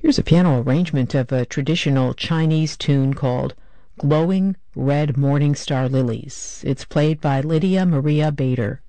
Here's a piano arrangement of a traditional Chinese tune called Glowing Red Morning Star Lilies. It's played by Lydia Maria Bader.